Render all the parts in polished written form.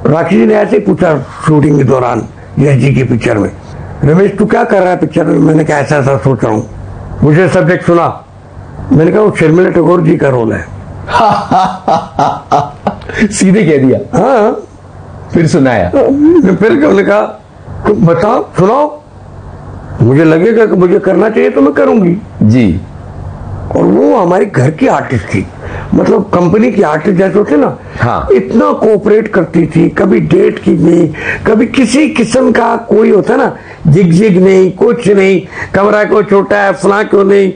राखी जी ने ऐसे ही पूछा शूटिंग के दौरान यश जी की पिक्चर में, रमेश तू क्या कर रहा है पिक्चर में? मैंने कहा ऐसा ऐसा सोच रहा हूँ। मुझे सब्जेक्ट सुना, मैंने कहा वो शर्मिला टैगोर जी का रोल है। सीधे कह दिया? हाँ। फिर सुनाया? फिर उन्होंने कहा तो बताओ सुनाओ, मुझे लगेगा कि मुझे करना चाहिए तो मैं करूंगी जी। और वो हमारी घर की आर्टिस्ट थी, मतलब कंपनी की आर्टिस्ट जैसे होते ना। हाँ। इतना कोऑपरेट करती थी, कभी डेट की नहीं, कभी किसी किस्म का कोई होता ना जिग जिग नहीं, कुछ नहीं, कमरा क्यों छोटा है, फला क्यों नहीं,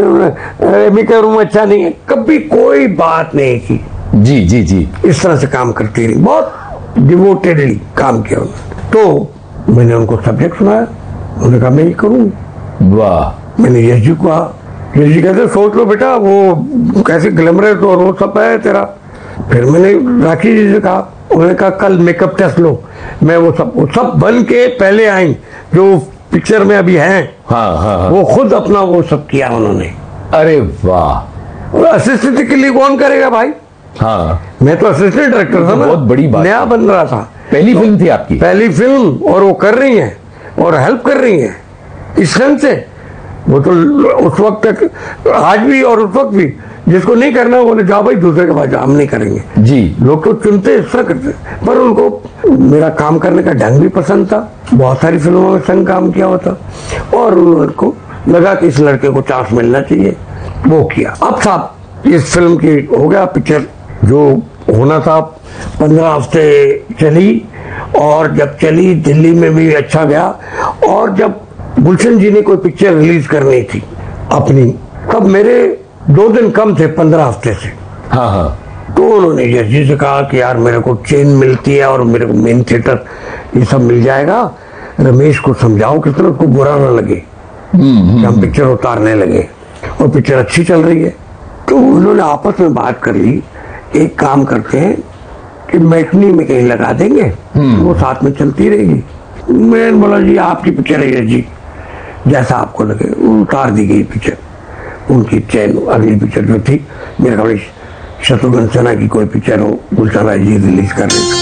मेरा रूम अच्छा नहीं है, कभी कोई बात नहीं की। जी जी जी। इस तरह से काम करती रही, बहुत डिवोटेडली काम किया उन्होंने। तो मैंने उनको सब्जेक्ट सुनाया, उन्होंने कहा मैं ये करूंगी। वाह। मैंने यश जी को कहा, यश जी कहते सोच लो बेटा, वो कैसे ग्लैमरस और वो सब है तेरा। फिर मैंने राखी जी से कहा, उन्होंने कहा कल मेकअप टेस्ट लो। मैं वो सब बन के पहले आई जो पिक्चर में अभी हैं। हाँ हाँ हाँ। वो खुद अपना वो सब किया उन्होंने। अरे वाह। असिस्टेंट के लिए कौन करेगा भाई? हाँ, मैं तो असिस्टेंट डायरेक्टर था ना, बहुत बड़ी बात, नया बन रहा था, पहली फिल्म थी आपकी? पहली फिल्म, और वो कर रही है और हेल्प कर रही है इस ढंग से। वो तो उस वक्त तक, आज भी और उस वक्त भी, जिसको नहीं करना वो बोले जाओ भाई दूसरे के पास जाओ, हम नहीं करेंगे जी। लोग तो चुनते इस तरह करते, पर उनको मेरा काम करने का ढंग भी पसंद था, बहुत सारी फिल्मों में संग काम किया हुआ था, और उनको लगा कि इस लड़के को चांस मिलना चाहिए, वो किया। अब साहब इस फिल्म की हो गया पिक्चर जो होना था, 15 हफ्ते चली, और जब चली दिल्ली में भी अच्छा गया। और जब गुलशन जी ने कोई पिक्चर रिलीज करनी थी अपनी, तब मेरे 2 दिन कम थे 15 हफ्ते से। हाँ हाँ। तो उन्होंने यश जी से कहा कि यार मेरे को चेन मिलती है और मेरे को मेन थिएटर ये सब मिल जाएगा, रमेश को समझाओ कि तरह उसको बुरा ना लगे कि हम पिक्चर उतारने लगे, और पिक्चर अच्छी चल रही है। तो उन्होंने आपस में बात कर ली, एक काम करते हैं कि मैटनी में कहीं लगा देंगे, वो साथ में चलती रहेगी। मैंने बोला जी आपकी पिक्चर है जी, जैसा आपको लगे। उतार दी गई पिक्चर उनकी चैन। अगली पिक्चर जो थी मेरे ख्याल शत्रुघ्न सिन्हा की कोई पिक्चर हो, गुलशन राय जी रिलीज कर रहे थे।